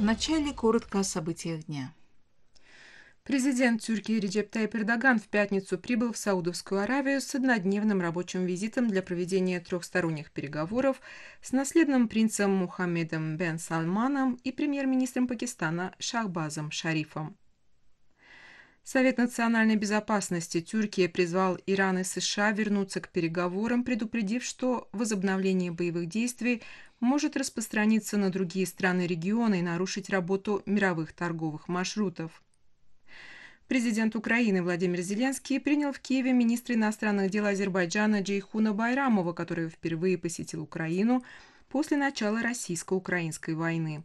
вначале коротко о событиях дня. Президент Тюркии Реджеп Тайип Эрдоган в пятницу прибыл в Саудовскую Аравию с однодневным рабочим визитом для проведения трехсторонних переговоров с наследным принцем Мухаммедом бен Салманом и премьер-министром Пакистана Шахбазом Шарифом. Совет национальной безопасности Тюркии призвал Иран и США вернуться к переговорам, предупредив, что возобновление боевых действий может распространиться на другие страны региона и нарушить работу мировых торговых маршрутов. Президент Украины Владимир Зеленский принял в Киеве министра иностранных дел Азербайджана Джейхуна Байрамова, который впервые посетил Украину после начала российско-украинской войны.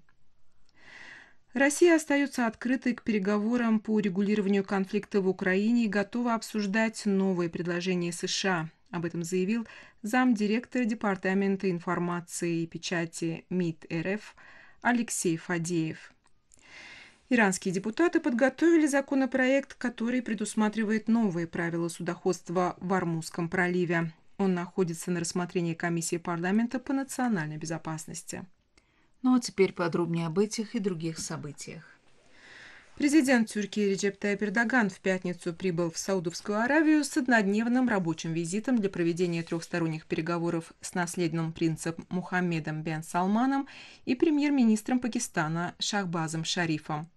Россия остается открытой к переговорам по урегулированию конфликта в Украине и готова обсуждать новые предложения США. Об этом заявил замдиректора Департамента информации и печати МИД РФ Алексей Фадеев. Иранские депутаты подготовили законопроект, который предусматривает новые правила судоходства в Ормузском проливе. Он находится на рассмотрении комиссии парламента по национальной безопасности. Ну а теперь подробнее об этих и других событиях. Президент Тюркии Реджеп Тайип Эрдоган в пятницу прибыл в Саудовскую Аравию с однодневным рабочим визитом для проведения трехсторонних переговоров с наследным принцем Мухаммедом бен Салманом и премьер-министром Пакистана Шахбазом Шарифом.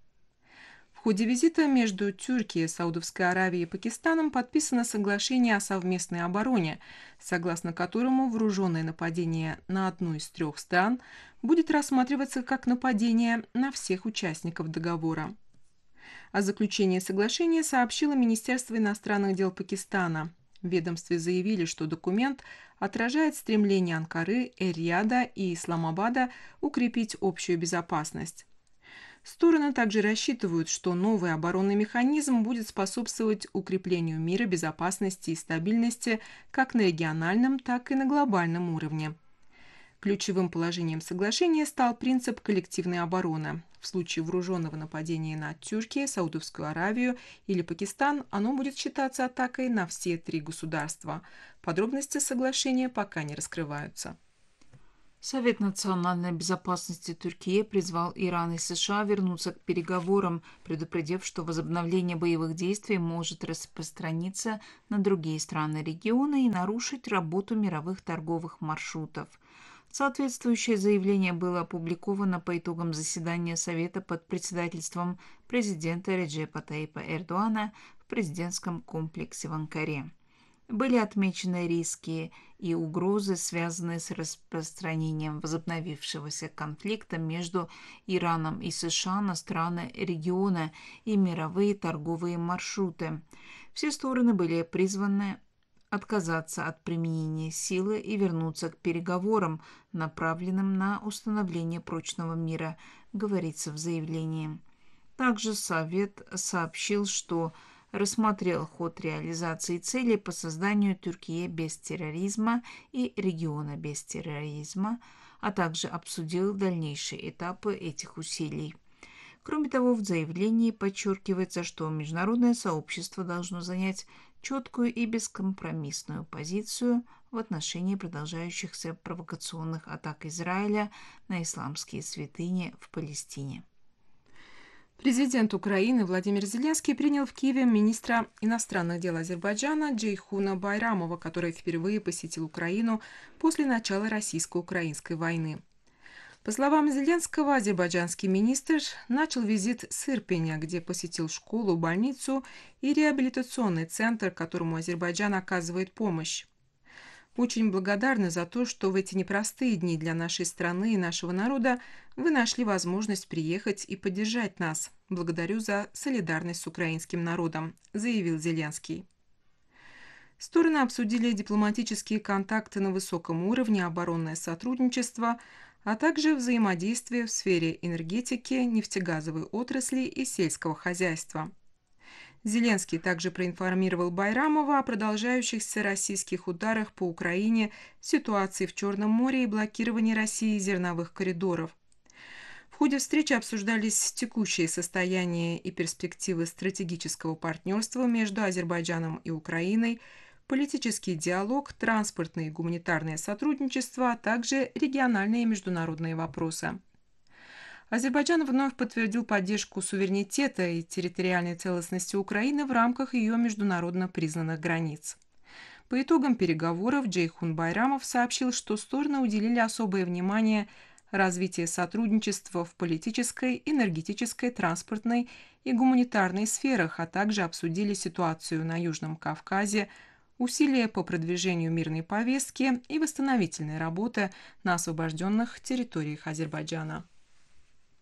В ходе визита между Тюркией, Саудовской Аравией и Пакистаном подписано соглашение о совместной обороне, согласно которому вооруженное нападение на одну из трех стран будет рассматриваться как нападение на всех участников договора. О заключении соглашения сообщило Министерство иностранных дел Пакистана. В ведомстве заявили, что документ отражает стремление Анкары, Эр-Рияда и Исламабада укрепить общую безопасность. Стороны также рассчитывают, что новый оборонный механизм будет способствовать укреплению мира, безопасности и стабильности как на региональном, так и на глобальном уровне. Ключевым положением соглашения стал принцип коллективной обороны. В случае вооруженного нападения на Тюркию, Саудовскую Аравию или Пакистан, оно будет считаться атакой на все три государства. Подробности соглашения пока не раскрываются. Совет национальной безопасности Турции призвал Иран и США вернуться к переговорам, предупредив, что возобновление боевых действий может распространиться на другие страны региона и нарушить работу мировых торговых маршрутов. Соответствующее заявление было опубликовано по итогам заседания Совета под председательством президента Реджепа Тайипа Эрдогана в президентском комплексе в Анкаре. Были отмечены риски и угрозы, связанные с распространением возобновившегося конфликта между Ираном и США на страны региона и мировые торговые маршруты. Все стороны были призваны отказаться от применения силы и вернуться к переговорам, направленным на установление прочного мира, говорится в заявлении. Также Совет сообщил, что рассмотрел ход реализации целей по созданию Тюркии без терроризма и региона без терроризма, а также обсудил дальнейшие этапы этих усилий. Кроме того, в заявлении подчеркивается, что международное сообщество должно занять четкую и бескомпромиссную позицию в отношении продолжающихся провокационных атак Израиля на исламские святыни в Палестине. Президент Украины Владимир Зеленский принял в Киеве министра иностранных дел Азербайджана Джейхуна Байрамова, который впервые посетил Украину после начала российско-украинской войны. По словам Зеленского, азербайджанский министр начал визит с Ирпеня, где посетил школу, больницу и реабилитационный центр, которому Азербайджан оказывает помощь. Очень благодарны за то, что в эти непростые дни для нашей страны и нашего народа вы нашли возможность приехать и поддержать нас. Благодарю за солидарность с украинским народом, заявил Зеленский. Стороны обсудили дипломатические контакты на высоком уровне, оборонное сотрудничество, а также взаимодействие в сфере энергетики, нефтегазовой отрасли и сельского хозяйства. Зеленский также проинформировал Байрамова о продолжающихся российских ударах по Украине, ситуации в Черном море и блокировании России зерновых коридоров. В ходе встречи обсуждались текущее состояние и перспективы стратегического партнерства между Азербайджаном и Украиной, политический диалог, транспортное и гуманитарное сотрудничество, а также региональные и международные вопросы. Азербайджан вновь подтвердил поддержку суверенитета и территориальной целостности Украины в рамках ее международно признанных границ. По итогам переговоров Джейхун Байрамов сообщил, что стороны уделили особое внимание развитию сотрудничества в политической, энергетической, транспортной и гуманитарной сферах, а также обсудили ситуацию на Южном Кавказе, усилия по продвижению мирной повестки и восстановительной работы на освобожденных территориях Азербайджана.